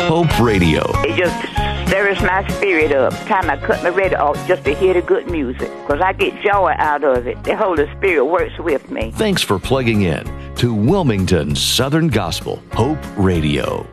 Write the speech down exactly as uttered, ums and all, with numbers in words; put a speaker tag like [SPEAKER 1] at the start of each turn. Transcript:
[SPEAKER 1] Hope Radio.
[SPEAKER 2] It just stirs my spirit up. It's time I cut my radio off just to hear the good music, because I get joy out of it. The Holy Spirit works with me.
[SPEAKER 1] Thanks for plugging in to Wilmington Southern Gospel Hope Radio.